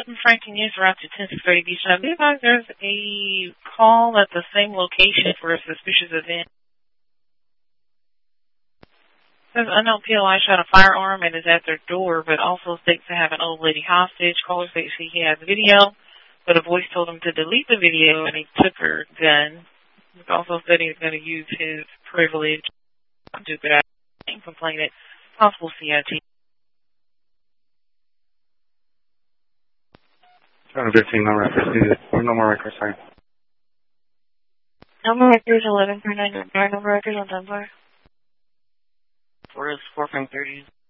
11 Franklin News Route to 1030 Beach. I believe there's a call at the same location for a suspicious event. Says unknown POI shot a firearm and is at their door, but also states to have an old lady hostage. Caller states he has video, but a voice told him to delete the video, and he took her gun. He also said he was going to use his privilege to get out and complain at possible CIT. 15, no records needed. Or no more records, sorry. No more records, 11 per 9, no more records on Dunbar. 4 is 4 from 30.